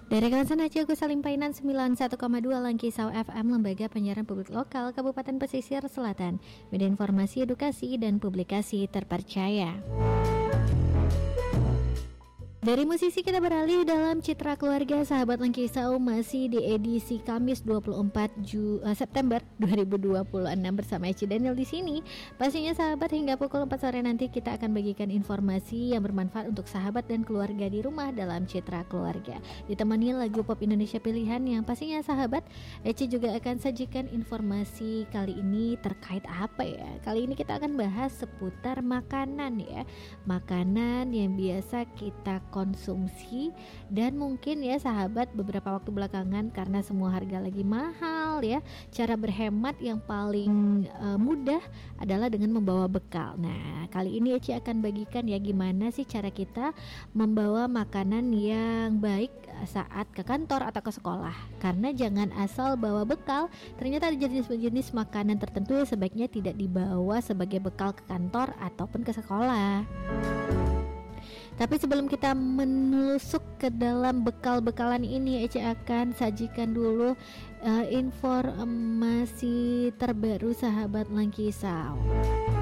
Dari kawasan Haji Agus Salim Painan 91,2 Langkisau FM, Lembaga Penyiaran Publik Lokal Kabupaten Pesisir Selatan, media informasi, edukasi, dan publikasi terpercaya. Dari musisi kita beralih dalam Citra Keluarga. Sahabat Langkisau masih di edisi Kamis 24 September 2026 bersama Eci Daniel di sini. Pastinya sahabat, hingga pukul 4 sore nanti kita akan bagikan informasi yang bermanfaat untuk sahabat dan keluarga di rumah dalam Citra Keluarga. Ditemani lagu pop Indonesia pilihan yang pastinya sahabat, Eci juga akan sajikan informasi kali ini terkait apa ya? Kali ini kita akan bahas seputar makanan ya. Makanan yang biasa kita konsumsi, dan mungkin ya sahabat beberapa waktu belakangan karena semua harga lagi mahal ya, cara berhemat yang paling mudah adalah dengan membawa bekal. Nah, kali ini Eci akan bagikan ya gimana sih cara kita membawa makanan yang baik saat ke kantor atau ke sekolah. Karena jangan asal bawa bekal, ternyata ada jenis-jenis makanan tertentu yang sebaiknya tidak dibawa sebagai bekal ke kantor ataupun ke sekolah. Tapi sebelum kita menusuk ke dalam bekal-bekalan ini, Ece akan sajikan dulu informasi terbaru sahabat Langkisau.